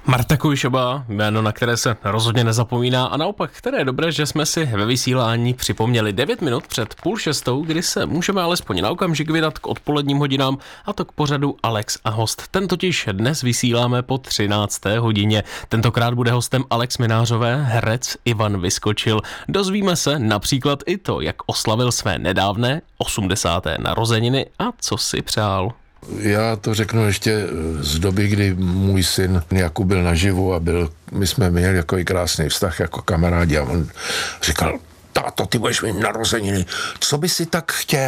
Marta Kujšová, jméno, na které se rozhodně nezapomíná a naopak, které je dobré, že jsme si ve vysílání připomněli 9 minut před 5:30, kdy se můžeme alespoň na okamžik vydat k odpoledním hodinám, a to k pořadu Alex a host. Ten totiž dnes vysíláme po 13. hodině. Tentokrát bude hostem Alex Minářové herec Ivan Vyskočil. Dozvíme se například i to, jak oslavil své nedávné 80. narozeniny a co si přál. Já to řeknu ještě z doby, kdy můj syn Jakub byl naživu a my jsme měli takový krásný vztah jako kamarádi a on říkal: táto, ty budeš mít narozeniny, co by si tak chtěl?